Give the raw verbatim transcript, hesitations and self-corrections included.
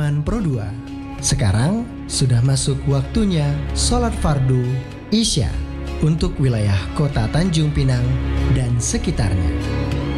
Renungan Pro dua. Sekarang sudah masuk waktunya sholat fardu Isya untuk wilayah kota Tanjung Pinang dan sekitarnya.